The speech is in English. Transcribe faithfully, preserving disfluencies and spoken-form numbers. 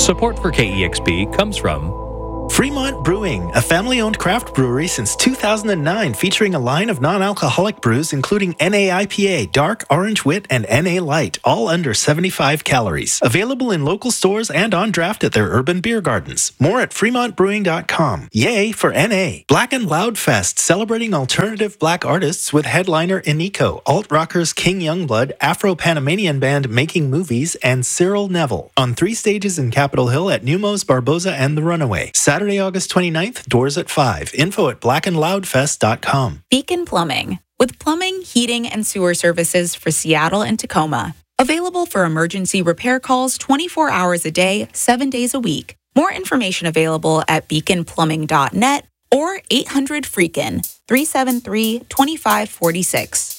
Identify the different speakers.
Speaker 1: Support for K E X P comes from
Speaker 2: Fremont Brewing, a family-owned craft brewery since two thousand nine, featuring a line of non-alcoholic brews including N A I P A, Dark, Orange Wit, and N A Light, all under seventy-five calories. Available in local stores and on draft at their urban beer gardens. More at fremont brewing dot com. Yay for N A! Black and Loud Fest, celebrating alternative black artists with headliner Iniko, alt-rockers King Youngblood, Afro-Panamanian band Making Movies, and Cyril Neville. On three stages in Capitol Hill at Numos, Barboza, and The Runaway. Saturday, August twenty-ninth, doors at five. Info at black and loud fest dot com.
Speaker 3: Beacon Plumbing, with plumbing, heating, and sewer services for Seattle and Tacoma. Available for emergency repair calls twenty-four hours a day, seven days a week. More information available at beacon plumbing dot net or eight hundred freakin, three seven three, two five four six.